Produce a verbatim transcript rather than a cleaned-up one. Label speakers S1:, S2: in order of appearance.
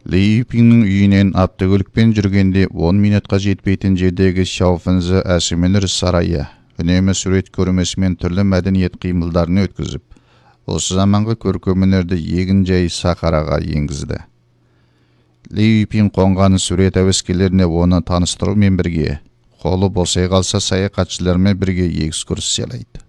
S1: Ли Юпиңнің үйінен автокөлікпен жүргенде он минутқа жетпейтін жердегі Шаофэнзі әсіменір сарайы үнемі сурет көрмесімен түрлі мәдениет қимылдарын өткізіп, осы заманғы көркемөнерді егін жай Сахараға енгізді. Ли Юпиң қонған сурет әуескерлеріне оны таныстырумен бірге, қолы босай қалса саяхатшылармен бірге экскурсиялайды.